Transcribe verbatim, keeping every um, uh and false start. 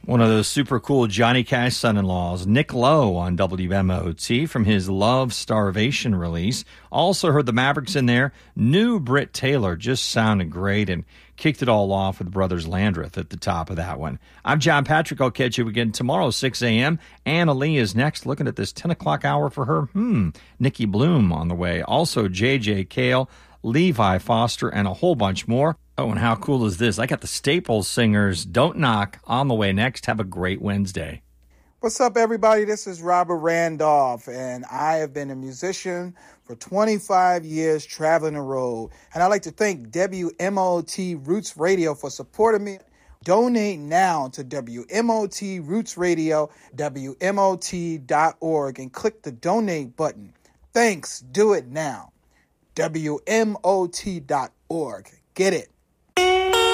One of those super cool Johnny Cash son-in-laws, Nick Lowe on W M O T from his Love Starvation release. Also heard the Mavericks in there. New Britt Taylor just sounded great and kicked it all off with Brothers Landreth at the top of that one. I'm John Patrick. I'll catch you again tomorrow, six a.m. Anna Lee is next. Looking at this ten o'clock hour for her. Hmm. Nikki Bloom on the way. Also J J Cale, Levi Foster, and a whole bunch more. Oh, and how cool is this? I got the Staples Singers, Don't Knock, on the way next. Have a great Wednesday. What's up, everybody? This is Robert Randolph, and I have been a musician for twenty-five years traveling the road. And I'd like to thank W M O T Roots Radio for supporting me. Donate now to W M O T Roots Radio, W M O T dot org, and click the donate button. Thanks. Do it now. W M O T dot org. Get it.